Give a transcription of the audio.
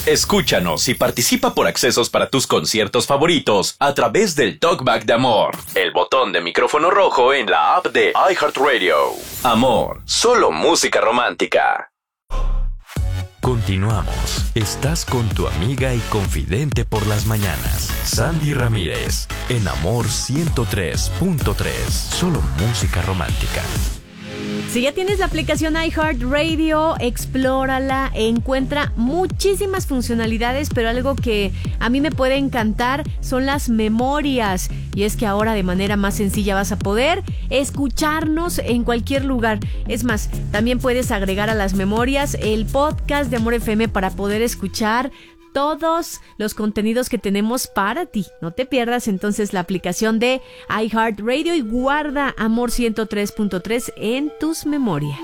Escúchanos y participa por accesos para tus conciertos favoritos a través del Talkback de Amor, el botón de micrófono rojo en la app de iHeartRadio. Amor, solo música romántica. Continuamos. Estás con tu amiga y confidente por las mañanas, Sandy Ramírez, en Amor 103.3. Solo música romántica. Si ya tienes la aplicación iHeartRadio, explórala, encuentra muchísimas funcionalidades, pero algo que a mí me puede encantar son las memorias. Y es que ahora de manera más sencilla vas a poder escucharnos en cualquier lugar. Es más, también puedes agregar a las memorias el podcast de Amor FM para poder escuchar todos los contenidos que tenemos para ti. No te pierdas entonces la aplicación de iHeartRadio y guarda Amor 103.3 en tus memorias.